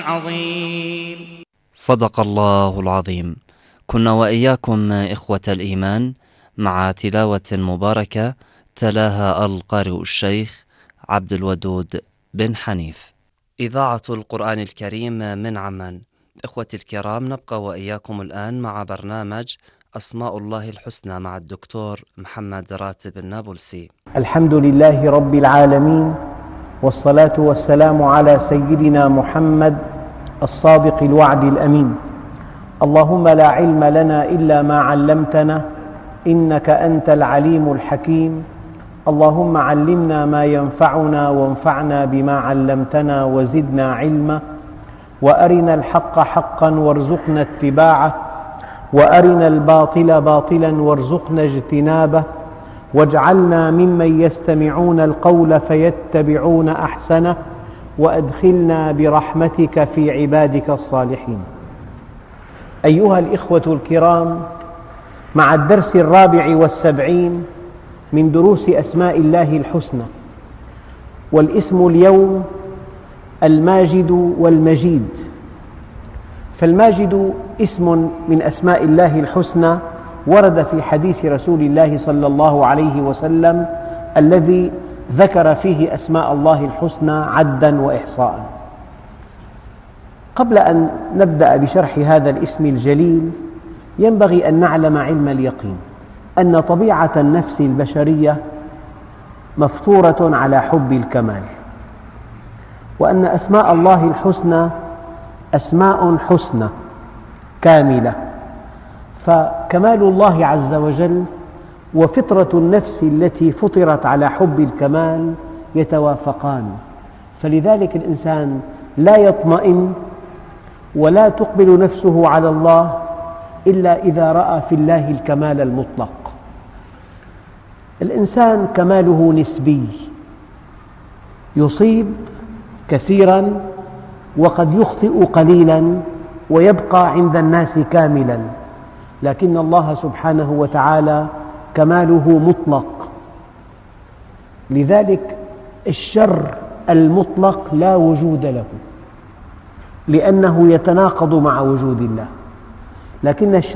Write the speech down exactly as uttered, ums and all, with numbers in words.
عظيم. صدق الله العظيم. كنا وإياكم إخوة الإيمان مع تلاوة مباركة تلاها القارئ الشيخ عبد الودود بن حنيف. إذاعة القرآن الكريم من عمان. إخوتي الكرام، نبقى وإياكم الآن مع برنامج أسماء الله الحسنى مع الدكتور محمد راتب النابلسي. الحمد لله رب العالمين، والصلاة والسلام على سيدنا محمد الصادق الوعد الأمين. اللهم لا علم لنا إلا ما علمتنا إنك أنت العليم الحكيم. اللهم علمنا ما ينفعنا وانفعنا بما علمتنا وزدنا علما، وأرنا الحق حقا وارزقنا اتباعه، وأرنا الباطل باطلا وارزقنا اجتنابه، واجعلنا ممن يستمعون القول فيتبعون أحسنه، وأدخلنا برحمتك في عبادك الصالحين. أيها الإخوة الكرام، مع الدرس الرابع والسبعين من دروس أسماء الله الحسنى، والاسم اليوم الماجد والمجيد. فالماجد اسم من أسماء الله الحسنى ورد في حديث رسول الله صلى الله عليه وسلم الذي ذكر فيه أسماء الله الحسنى عدا وإحصاء. قبل أن نبدأ بشرح هذا الاسم الجليل ينبغي أن نعلم علم اليقين أن طبيعة النفس البشرية مفطورة على حب الكمال، وأن أسماء الله الحسنى أسماء حسنى كاملة، فكمال الله عز وجل وفطرة النفس التي فطرت على حب الكمال يتوافقان، فلذلك الإنسان لا يطمئن ولا تقبل نفسه على الله إلا إذا رأى في الله الكمال المطلق. الإنسان كماله نسبي، يصيب كثيرا وقد يخطئ قليلا ويبقى عند الناس كاملا، لكن الله سبحانه وتعالى كماله مطلق. لذلك الشر المطلق لا وجود له، لأنه يتناقض مع وجود الله، لكن